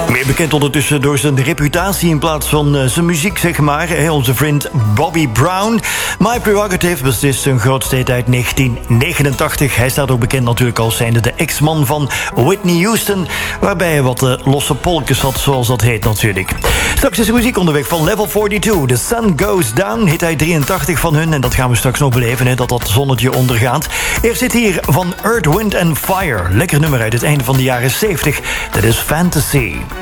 Meer bekend ondertussen door zijn reputatie in plaats van zijn muziek, zeg maar. Onze vriend Bobby Brown. My Prerogative was dus zijn grootste hit uit 1989. Hij staat ook bekend natuurlijk als zijnde de ex-man van Whitney Houston, waarbij hij wat losse polkjes had, zoals dat heet natuurlijk. Straks is de muziek onderweg van Level 42. The Sun Goes Down, hit uit 83 van hun. En dat gaan we straks nog beleven, hè, dat zonnetje ondergaat. Eerst zit hier van Earth, Wind and Fire. Lekker nummer uit het einde van de jaren 70. Dat is Fantasy.